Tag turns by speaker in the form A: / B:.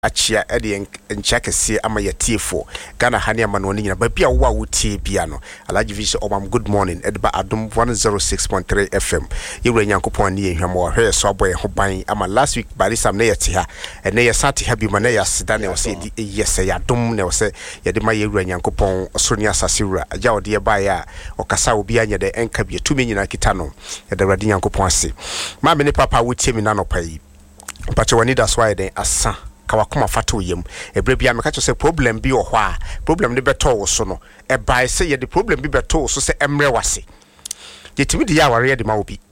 A: achia ede nchakese ama yetiefo Ghana hania manoni nyina ba bia wo a wotie bia no Alhaji Vision Obam good morning edba adom 106.3 FM yewura Nyankopon ne ehwam wo hwe so aboye ho ban ama last week barisam na yete ha ene yesate ha bi ma na yaseda ne ose di yese yadom ne ose yede ma yewura Nyankopon osoro ni asase wura aja ode ba ya okasa obi anya de enka bi tumi nyina kita no yede Awurade Nyankopon ase ma me ne papa wotie mi na no pai pache wani that's why den asa kawakoma fato yem ebre bia me ka cho se problem bi o ho a problem ne beto wo so no e bai se ye de problem bi beto so se emre wase yetimi de ya ware ye de ma obi